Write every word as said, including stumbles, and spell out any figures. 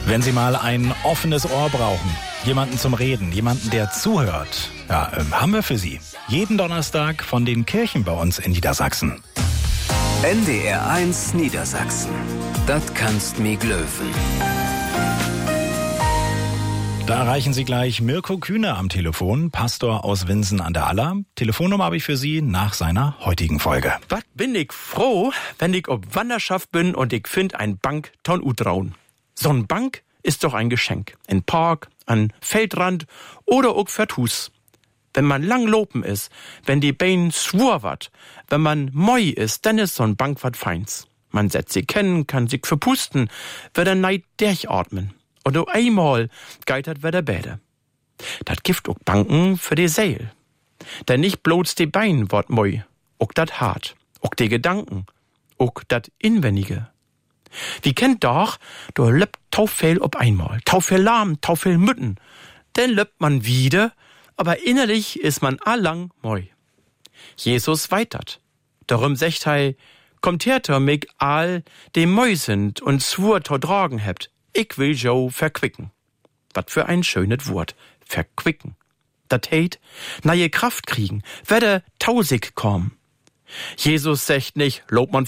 Wenn Sie mal ein offenes Ohr brauchen, jemanden zum Reden, jemanden, der zuhört, ja, ähm, haben wir für Sie. Jeden Donnerstag von den Kirchen bei uns in Niedersachsen. N D R eins Niedersachsen. Das kannst mi glöwen. Da erreichen Sie gleich Mirko Kühne am Telefon, Pastor aus Winsen an der Aller. Telefonnummer habe ich für Sie nach seiner heutigen Folge. Was bin ich froh, wenn ich ob Wanderschaft bin und ich find ein Bank ton Utraun. So ein Bank ist doch ein Geschenk. Ein Park, an Feldrand oder auch Vertus. Wenn man lang lopen ist, wenn die Beine schwur wat, wenn man moi ist, dann ist so ein Bank wat feins. Man setzt sie kennen, kann sich verpusten, wird er neid durchatmen. Und auch einmal geitert wird er bäde. Dat gibt auch Banken für die Seele. Denn nicht bloß die Beine wort moi, auch dat hart, auch die Gedanken, auch dat Inwendige. Wie kennt doch, du löppt taufel ob einmal, taufel lahm, taufel Mütten. Dann löppt man wieder, aber innerlich ist man allang moi. Jesus weitert. Darum secht hei, kommt her, mich all, die moi sind und zwur to dragen hebt. Ich will jo verquicken. Wat für ein schönes Wort. Verquicken. Dat heit, neue Kraft kriegen, werde tausig kommen. Jesus secht nicht, lob man